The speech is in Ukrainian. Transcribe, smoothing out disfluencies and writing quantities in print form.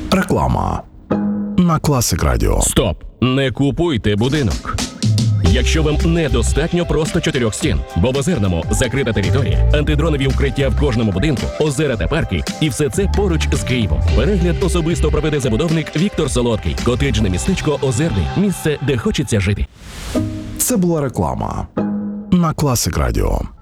Реклама на Класик Радіо. Стоп! Не купуйте будинок. Якщо вам недостатньо просто 4 стін, бо в Озерному закрита територія, антидронові укриття в кожному будинку, озера та парки, і все це поруч з Києвом. Перегляд особисто проведе забудовник Віктор Солодкий. Котеджне містечко Озерний. Місце, де хочеться жити. Це була реклама на Класик Радіо.